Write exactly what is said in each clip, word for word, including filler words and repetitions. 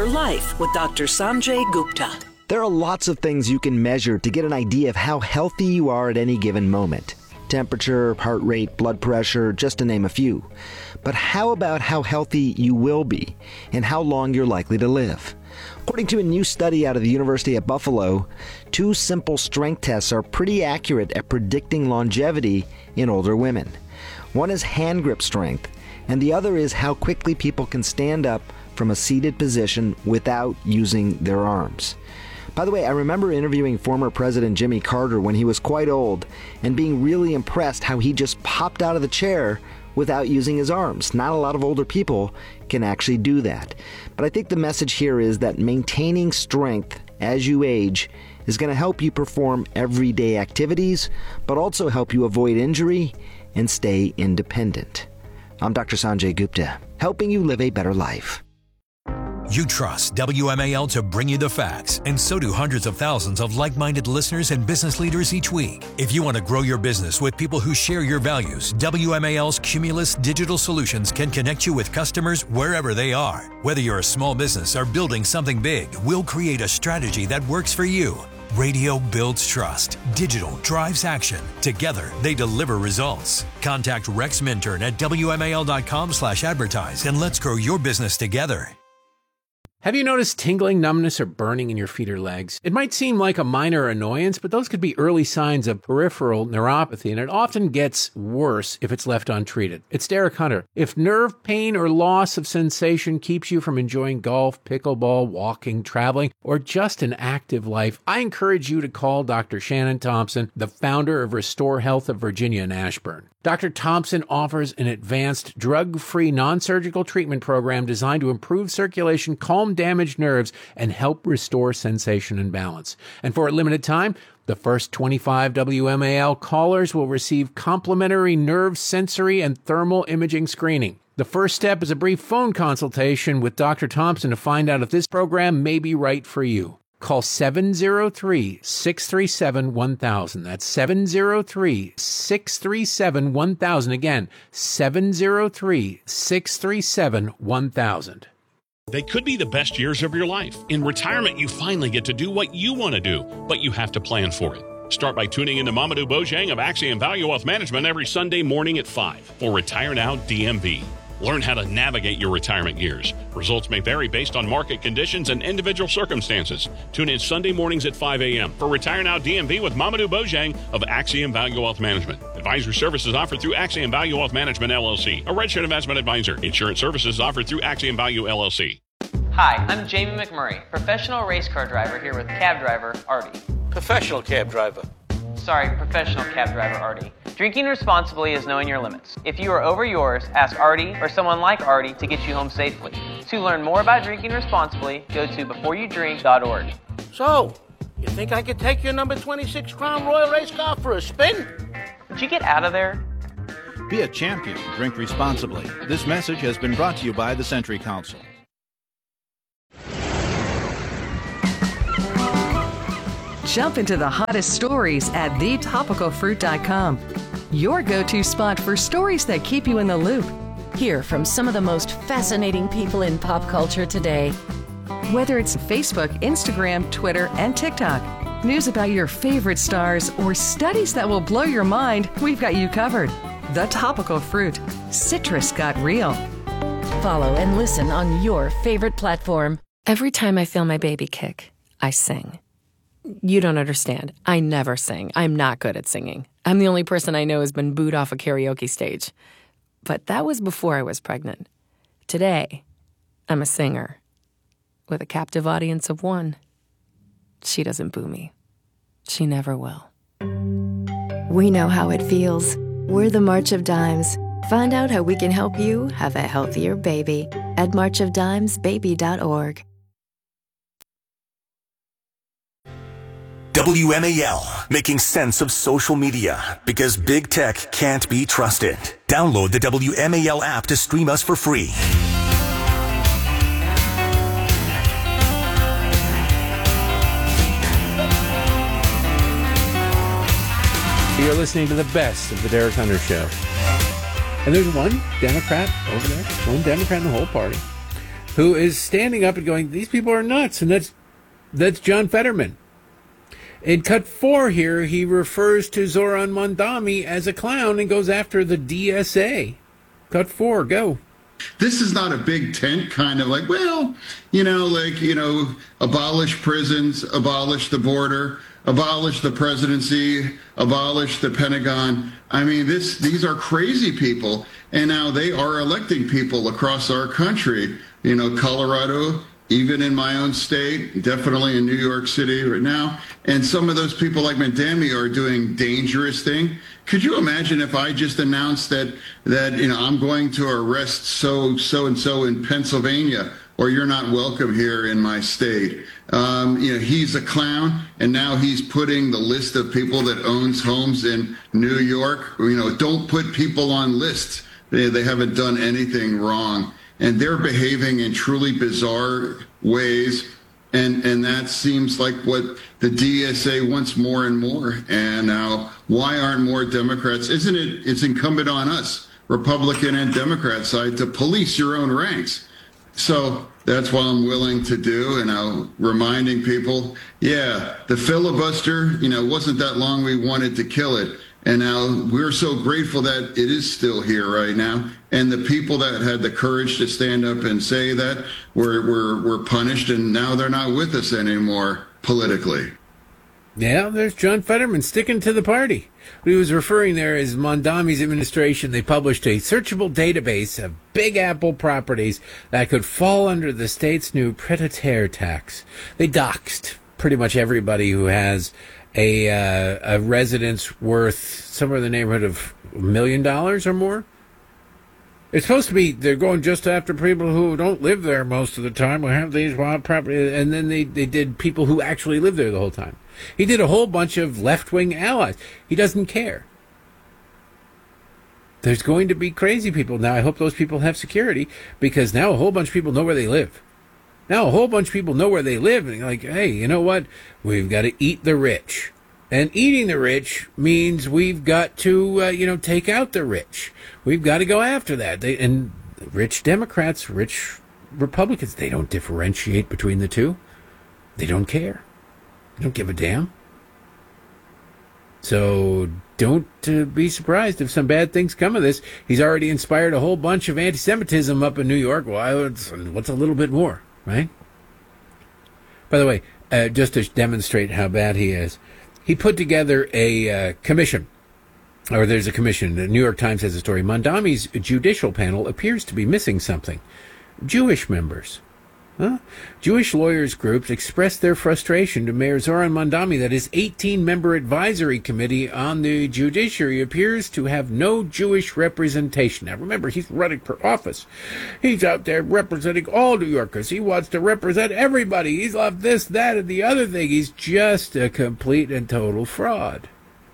Better Life with Doctor Sanjay Gupta. There are lots of things you can measure to get an idea of how healthy you are at any given moment. Temperature, heart rate, blood pressure, just to name a few. But how about how healthy you will be and how long you're likely to live? According to a new study out of the University of Buffalo, two simple strength tests are pretty accurate at predicting longevity in older women. One is hand grip strength, and the other is how quickly people can stand up from a seated position without using their arms. By the way, I remember interviewing former President Jimmy Carter when he was quite old and being really impressed how he just popped out of the chair without using his arms. Not a lot of older people can actually do that. But I think the message here is that maintaining strength as you age is going to help you perform everyday activities, but also help you avoid injury and stay independent. I'm Doctor Sanjay Gupta, helping you live a better life. You trust W M A L to bring you the facts, and so do hundreds of thousands of like-minded listeners and business leaders each week. If you want to grow your business with people who share your values, W M A L's Cumulus Digital Solutions can connect you with customers wherever they are. Whether you're a small business or building something big, we'll create a strategy that works for you. Radio builds trust. Digital drives action. Together, they deliver results. Contact Rex Minturn at W M A L dot com slash advertise and let's grow your business together. Have you noticed tingling, numbness, or burning in your feet or legs? It might seem like a minor annoyance, but those could be early signs of peripheral neuropathy, and it often gets worse if it's left untreated. It's Derek Hunter. If nerve pain or loss of sensation keeps you from enjoying golf, pickleball, walking, traveling, or just an active life, I encourage you to call Doctor Shannon Thompson, the founder of Restore Health of Virginia and Ashburn. Doctor Thompson offers an advanced, drug-free, non-surgical treatment program designed to improve circulation, calm damaged nerves, and help restore sensation and balance. And for a limited time, the first twenty-five W M A L callers will receive complimentary nerve, sensory, and thermal imaging screening. The first step is a brief phone consultation with Doctor Thompson to find out if this program may be right for you. Call seven zero three, six three seven, one thousand. That's seven zero three, six three seven, one thousand. Again, seven zero three, six three seven, one thousand. They could be the best years of your life. In retirement, you finally get to do what you want to do, but you have to plan for it. Start by tuning in to Mamadou Bojang of Axiom Value Wealth Management every Sunday morning at five for Retire Now D M V. Learn how to navigate your retirement years. Results may vary based on market conditions and individual circumstances. Tune in Sunday mornings at five a.m. for Retire Now D M V with Mamadou Bojang of Axiom Value Wealth Management. Advisory services offered through Axiom Value Wealth Management, L L C, a registered investment advisor. Insurance services offered through Axiom Value, L L C. Hi, I'm Jamie McMurray, professional race car driver here with cab driver Artie. Professional cab driver. Sorry, professional cab driver Artie. Drinking responsibly is knowing your limits. If you are over yours, ask Artie or someone like Artie to get you home safely. To learn more about drinking responsibly, go to before you drink dot org. So, you think I could take your number twenty-six Crown Royal race car for a spin? Would you get out of there? Be a champion. Drink responsibly. This message has been brought to you by the Century Council. Jump into the hottest stories at the topical fruit dot com. Your go-to spot for stories that keep you in the loop. Hear from some of the most fascinating people in pop culture today. Whether it's Facebook, Instagram, Twitter, and TikTok, news about your favorite stars, or studies that will blow your mind, we've got you covered. The Topical Fruit. Citrus got real. Follow and listen on your favorite platform. Every time I feel my baby kick, I sing. You don't understand. I never sing. I'm not good at singing. I'm the only person I know who's been booed off a karaoke stage. But that was before I was pregnant. Today, I'm a singer with a captive audience of one. She doesn't boo me. She never will. We know how it feels. We're the March of Dimes. Find out how we can help you have a healthier baby at march of dimes baby dot org. W M A L, making sense of social media, because big tech can't be trusted. Download the W M A L app to stream us for free. You're listening to the best of the Derek Hunter Show. And there's one Democrat over there, one Democrat in the whole party, who is standing up and going, these people are nuts, and that's that's John Fetterman. In cut four here, he refers to Zoran Mondami as a clown and goes after the D S A. Cut four, go. This is not a big tent kind of like, well, you know, like, you know, abolish prisons, abolish the border, abolish the presidency, abolish the Pentagon. I mean, this these are crazy people. And now they are electing people across our country, you know, Colorado, even in my own state, definitely in New York City right now. And some of those people like Mondami are doing dangerous things. Could you imagine if I just announced that, that you know, I'm going to arrest so, so-and-so in Pennsylvania, or you're not welcome here in my state? Um, you know, he's a clown, and now he's putting the list of people that owns homes in New York. You know, don't put people on lists. They, they haven't done anything wrong. And they're behaving in truly bizarre ways. And and that seems like what the D S A wants more and more. And now, why aren't more Democrats? Isn't it, it's incumbent on us, Republican and Democrat side, to police your own ranks. So that's what I'm willing to do. And I'm reminding people, yeah, the filibuster, you know, wasn't that long we wanted to kill it. And now we're so grateful that it is still here right now. And the people that had the courage to stand up and say that were, were, were punished, and now they're not with us anymore politically. Yeah, there's John Fetterman sticking to the party. What he was referring there is Mondami's administration. They published a searchable database of Big Apple properties that could fall under the state's new pied-à-terre tax. They doxed pretty much everybody who has a uh, a residence worth somewhere in the neighborhood of a million dollars or more. It's supposed to be they're going just after people who don't live there most of the time, who have these wild properties, and then they, they did people who actually live there the whole time. He did a whole bunch of left-wing allies. He doesn't care. There's going to be crazy people. Now, I hope those people have security, because now a whole bunch of people know where they live. Now a whole bunch of people know where they live, and they're like, hey, you know what? We've got to eat the rich. And eating the rich means we've got to, uh, you know, take out the rich. We've got to go after that. They, and rich Democrats, rich Republicans, they don't differentiate between the two. They don't care. They don't give a damn. So don't uh, be surprised if some bad things come of this. He's already inspired a whole bunch of anti-Semitism up in New York. Well, what's a little bit more, right? By the way, uh, just to demonstrate how bad he is, he put together a uh, commission, or there's a commission. The New York Times has a story. Mondami's judicial panel appears to be missing something. Jewish members. Huh? Jewish lawyers groups expressed their frustration to Mayor Zoran Mondami that his eighteen-member advisory committee on the judiciary appears to have no Jewish representation. Now, remember, he's running for office. He's out there representing all New Yorkers. He wants to represent everybody. He's loved this, that, and the other thing. He's just a complete and total fraud.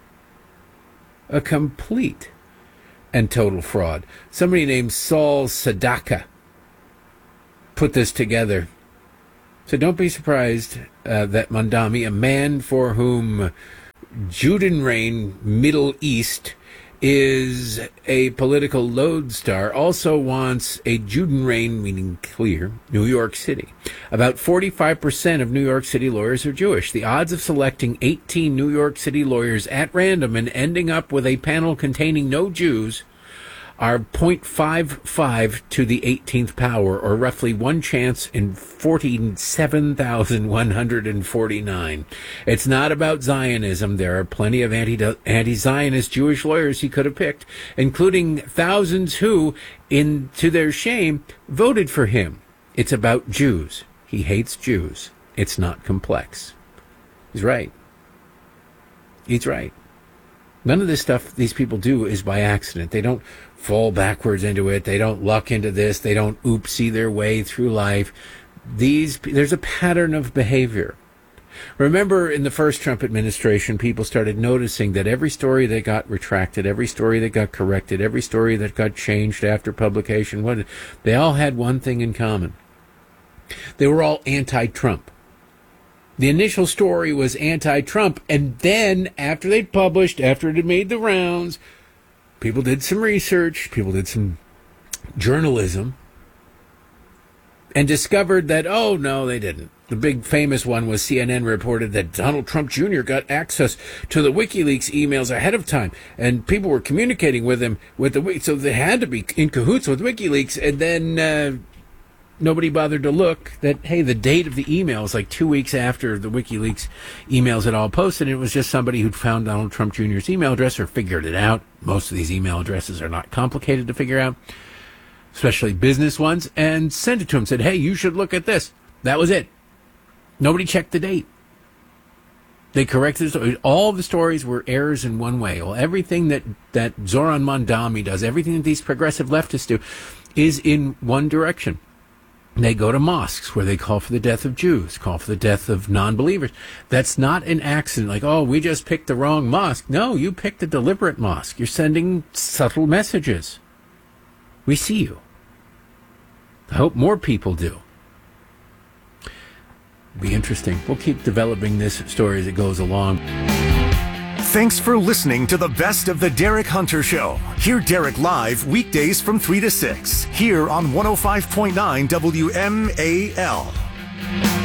A complete and total fraud. Somebody named Saul Sadaka put this together. So don't be surprised uh, that Mondami, a man for whom Judenrein Middle East is a political lodestar, also wants a Judenrein, meaning clear, New York City. About forty-five percent of New York City lawyers are Jewish. The odds of selecting eighteen New York City lawyers at random and ending up with a panel containing no Jews are zero point five five to the eighteenth power, or roughly one chance in forty-seven thousand one hundred forty-nine. It's not about Zionism. There are plenty of anti, anti-Zionist Jewish lawyers he could have picked, including thousands who, in to their shame, voted for him. It's about Jews. He hates Jews. It's not complex. He's right. He's right. None of this stuff these people do is by accident. They don't fall backwards into it. They don't luck into this. They don't oopsie their way through life. These, there's a pattern of behavior. Remember, in the first Trump administration, people started noticing that every story that got retracted, every story that got corrected, every story that got changed after publication, what, they all had one thing in common. They were all anti-Trump. The initial story was anti-Trump, and then after they'd published, after it had made the rounds, people did some research, people did some journalism, and discovered that, oh, no, they didn't. The big famous one was C N N reported that Donald Trump Junior got access to the WikiLeaks emails ahead of time, and people were communicating with him with the so they had to be in cahoots with WikiLeaks, and then uh, nobody bothered to look that, hey, the date of the email was like two weeks after the WikiLeaks emails had all posted, and it was just somebody who'd found Donald Trump Junior's email address or figured it out. Most of these email addresses are not complicated to figure out, especially business ones, and sent it to him, said, hey, you should look at this. That was it. Nobody checked the date. They corrected the story. All the stories were errors in one way. Well, everything that, that Zoran Mondami does, everything that these progressive leftists do, is in one direction. They go to mosques where they call for the death of Jews, call for the death of non-believers. That's not an accident, like, oh, we just picked the wrong mosque. No, you picked a deliberate mosque. You're sending subtle messages. We see you. I hope more people do. Be interesting. We'll keep developing this story as it goes along. Thanks for listening to the Best of the Derek Hunter Show. Hear Derek live weekdays from three to six here on one oh five point nine W M A L.